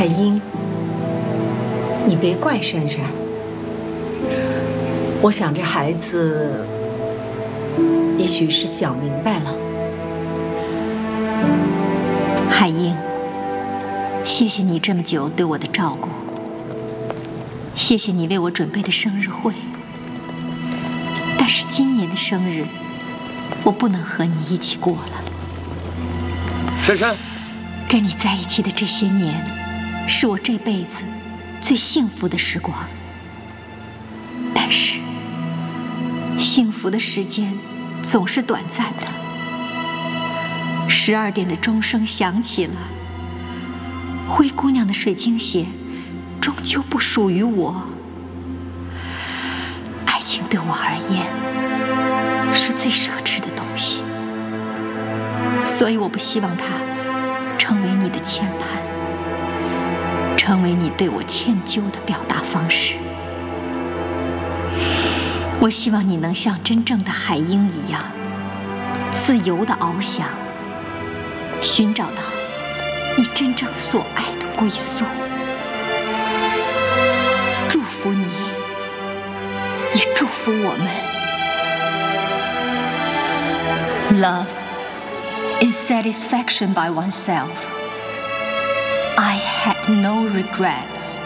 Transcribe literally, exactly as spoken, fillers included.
海英，你别怪珊珊。我想这孩子也许是想明白了。 海英，谢谢你这么久对我的照顾，谢谢你为我准备的生日会。但是今年的生日，我不能和你一起过了。 珊珊， 跟你在一起的这些年，是我这辈子最幸福的时光。但是，幸福的时间总是短暂的。十二点的钟声响起了，灰姑娘的水晶鞋终究不属于我。爱情对我而言是最奢侈的东西，所以我不希望它成为你的牵绊，成为你对我歉疚的表达方式。我希望你能像真正的海鹰一样，自由地翱翔，寻找到你真正所爱的归宿。祝福你，也祝福我们。Love is satisfaction by oneself. I had no regrets.